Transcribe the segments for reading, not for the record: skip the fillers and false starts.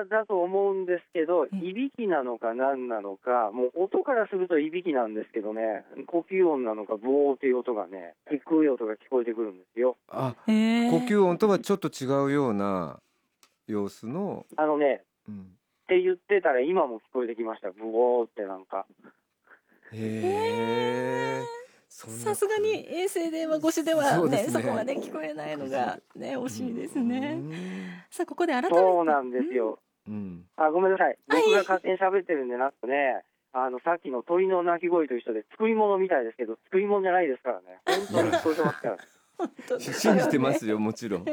ラだと思うんですけど、いびきなのか何なのか、もう音からするといびきなんですけどね、呼吸音なのか、ボーっていう音がね、低い音が聞こえてくるんですよ。 呼吸音とはちょっと違うような様子の、 って言ってたら今も聞こえてきました。ブオーってなんか。 さすがに衛星電話越しではね、そこまで聞こえないのがね、惜しいですね。さあここで改めて。 そうなんですよ。ごめんなさい。僕が勝手に喋ってるんでなくね、さっきの鳥の鳴き声と一緒で作り物みたいですけど、作り物じゃないですからね。本当に聞こえてますから。 信じてますよ、もちろん。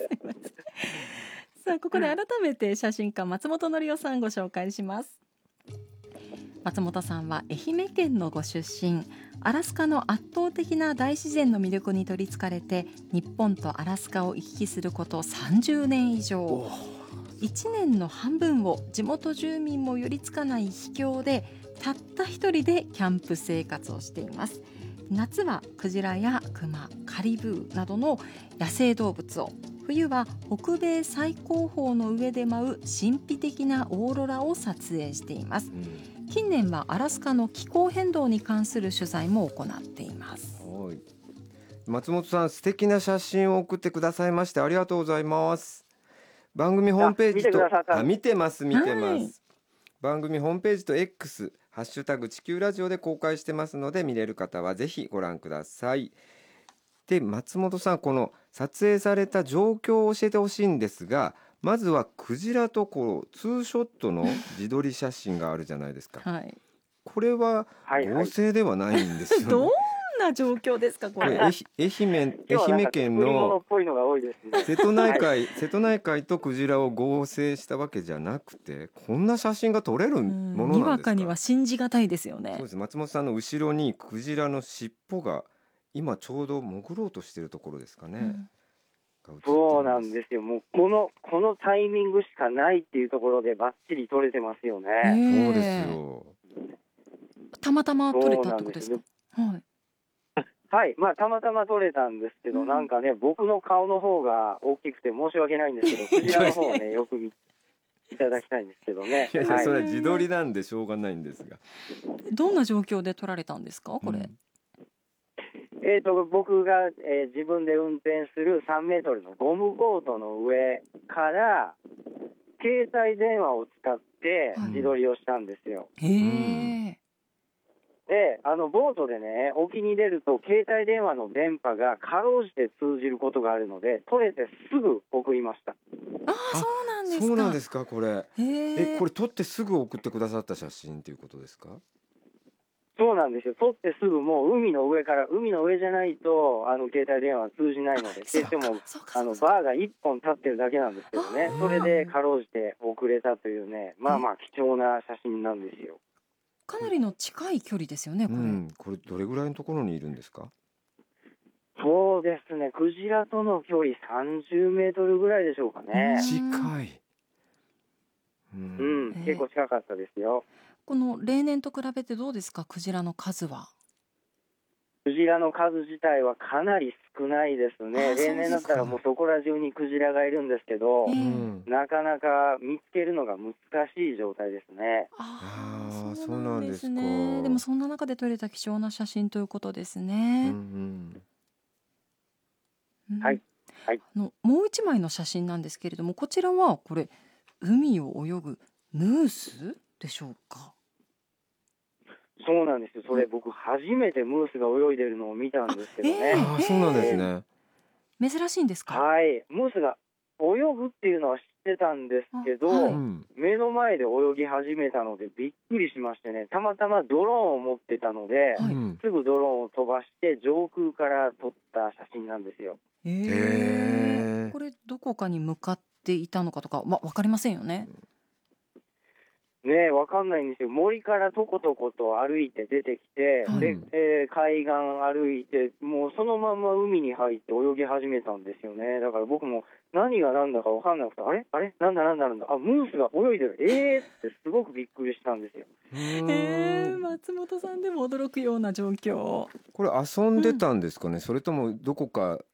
さあここで改めて写真家松本紀夫さんご紹介します。松本さんは愛媛県のご出身。アラスカの圧倒的な大自然の魅力に取りつかれて、日本とアラスカを行き来すること30年以上。1年の半分を地元住民も寄りつかない秘境でたった一人でキャンプ生活をしています。夏はクジラやクマ、カリブーなどの野生動物を、冬は北米最高峰の上で舞う神秘的なオーロラを撮影しています。近年はアラスカの気候変動に関する取材も行っています。 松本さん、素敵な写真を送ってくださいましてありがとうございます。番組ホームページと見てます、番組ホームページと X ハッシュタグ地球ラジオで公開してますので、見れる方はぜひご覧ください。で、松本さん、この撮影された状況を教えてほしいんですが、まずはクジラとツーショットの自撮り写真があるじゃないですか。これは合成ではないんですよね。 どんな状況ですかこれ。 愛媛県の瀬戸内海とクジラを合成したわけじゃなくて、こんな写真が撮れるものなんですか。 にわかには信じがたいですよね。 そうです。松本さんの後ろにクジラの尻尾が今ちょうど潜ろうとしているところですかね。 そうなんですよ。もうこのタイミングしかないっていうところでバッチリ撮れてますよね。 そうですよ。 たまたま撮れたってことですか。 はい、たまたま撮れたんですけど、なんかね、僕の顔の方が大きくて申し訳ないんですけど、クジラの方をね、よく見ていただきたいんですけどね。 それは自撮りなんでしょうがないんですが。 どんな状況で撮られたんですか、これ。 僕が、自分で運転する3メートルのゴムボートの上から携帯電話を使って自撮りをしたんですよ。で、ボートでね、沖に出ると携帯電話の電波がかろうじて通じることがあるので、撮れてすぐ送りました。 そうなんですか。 そうなんですか。これこれ撮ってすぐ送ってくださった写真ということですか。 そうなんですよ。撮ってすぐもう海の上じゃないと携帯電話は通じないので、決してもバーが1本立ってるだけなんですけどね、それでかろうじて送れたというね、貴重な写真なんですよ。 かなりの近い距離ですよね、 これどれぐらいのところにいるんですか。 そうですね、クジラとの距離30メートルぐらいでしょうかね。 近い。 結構近かったですよ。 この例年と比べてどうですか、クジラの数は。 クジラの数自体はかなり少ないですね。例年だったらもうそこら中にクジラがいるんですけど、なかなか見つけるのが難しい状態ですね。 そうなんですか。 でもそんな中で撮れた貴重な写真ということですね。もう一枚の写真なんですけれども、こちらはこれ海を泳ぐムースでしょうか。 そうなんですよ。それ僕初めてムースが泳いでるのを見たんですけどね。 そうなんですね。 珍しいんですか。 はい、ムースが泳ぐっていうのは知ってたんですけど、目の前で泳ぎ始めたのでびっくりしましてね、たまたまドローンを持ってたので、すぐドローンを飛ばして上空から撮った写真なんですよ。 これどこかに向かっていたのかとか分かりませんよね。 わかんないんですよ。森からとことこと歩いて出てきて、で、海岸歩いて、もうそのまま海に入って泳ぎ始めたんですよね。だから僕も何が何だか分かんなくて、あれなんだ、ムースが泳いでる、ってすごくびっくりしたんですよ。 松本さんでも驚くような状況。 これ遊んでたんですかね、それともどこか